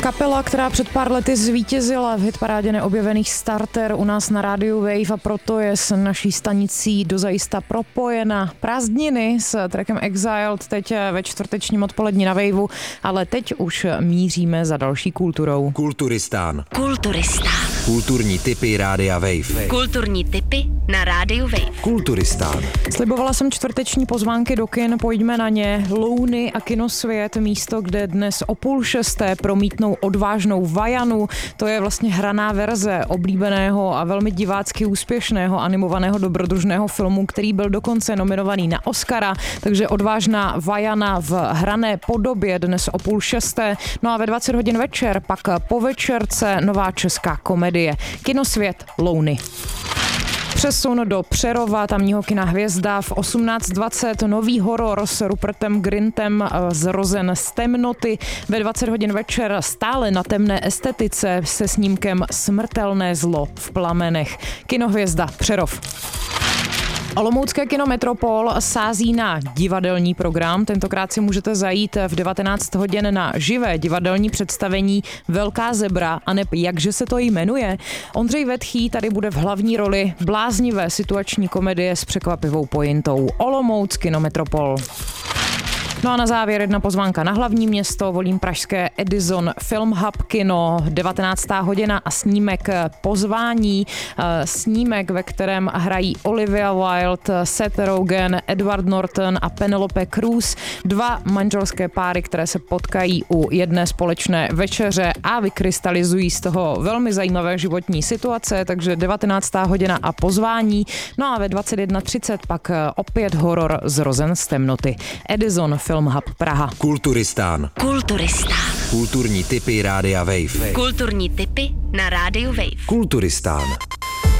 Kapela, která před pár lety zvítězila v hitparádě neobjevených Starter u nás na rádiu Wave a proto je s naší stanicí dozajista propojena. Prázdniny s trackem Exiled teď ve čtvrtečním odpolední na Waveu, ale teď už míříme za další kulturou. Kulturistán. Kulturní tipy rádia Wave. Kulturní tipy na rádiu Wave. Kulturistán. Slibovala jsem čtvrteční pozvánky do kin, pojďme na ně. Louny a Kinosvět, místo, kde dnes o 5:30 promítnou odvážnou Vajanu. To je vlastně hraná verze oblíbeného a velmi divácky úspěšného animovaného dobrodružného filmu, který byl dokonce nominovaný na Oscara, takže odvážná Vajana v hrané podobě dnes o 5:30. No a ve 20 hodin večer pak po večerce nová česká komedie Kinosvět Louny. Přesun do Přerova, tamního kina Hvězda v 18:20, nový horor s Rupertem Grintem Zrozen z temnoty. Ve 20 hodin večer stále na temné estetice se snímkem Smrtelné zlo v plamenech. Kino Hvězda Přerov. Olomoucké kino Metropol sází na divadelní program. Tentokrát si můžete zajít v 19 hodin na živé divadelní představení Velká zebra, aneb jakže se to jmenuje. Ondřej Vetchý tady bude v hlavní roli bláznivé situační komedie s překvapivou pointou. Olomouc kino Metropol. No a na závěr jedna pozvánka na hlavní město, volím pražské Edison Film Hub kino, 19. hodina a snímek Pozvání, snímek, ve kterém hrají Olivia Wilde, Seth Rogen, Edward Norton a Penelope Cruz, dva manželské páry, které se potkají u jedné společné večeře a vykrystalizují z toho velmi zajímavé životní situace, takže 19. hodina a Pozvání, no a ve 21:30 pak opět horor Zrozen z temnoty. Edison Film Hub Praha. Kulturistán. Kulturní Kulturní tipy rádia Wave. Kulturní tipy na rádiu Wave. Kulturistán.